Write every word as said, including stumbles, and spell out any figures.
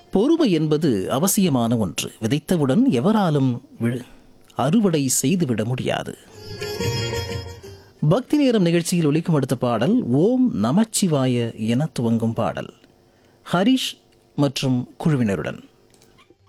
பொறுமை என்பது அவசியமான ஒன்று. விதைத்தவுடன் எவராலும் விழு- அறுவடை செய்துவிட முடியாது. பக்தி நேரம் நிகழ்ச்சியில் ஒலிக்கும் அடுத்த பாடல் ஓம் நமச்சிவாய என துவங்கும் பாடல். ஹரிஷ் மற்றும் குழுவினருடன்.